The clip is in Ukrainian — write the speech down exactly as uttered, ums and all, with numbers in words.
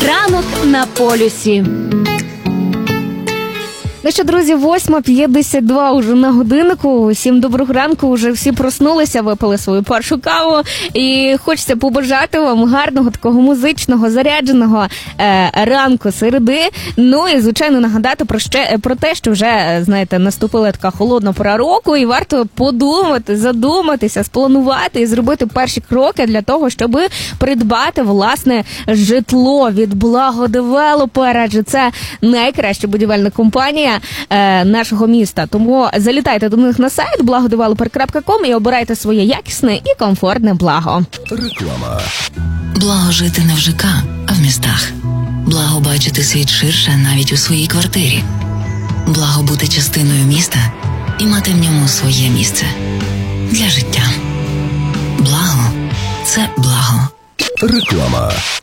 Ранок на полюсі. Ну що, друзі, восьма п'ятдесят два уже на годиннику. Всім доброго ранку, уже всі проснулися, випили свою першу каву. І хочеться побажати вам гарного, такого музичного, зарядженого е, ранку середи. Ну і, звичайно, нагадати про, ще, про те, що вже, знаєте, наступила така холодна пора року, і варто подумати, задуматися, спланувати і зробити перші кроки для того, щоб придбати власне житло від Благодевелопера, адже це найкраща будівельна компанія е, нашого міста. Тому залітайте до них на сайт благодевелопер крапка ком і обирайте своє якісне і комфортне благо. Реклама. Благо жити не в ЖК, а в містах. Благо бачити світ ширше навіть у своїй квартирі. Благо бути частиною міста і мати в ньому своє місце для життя. Благо – це благо. Реклама.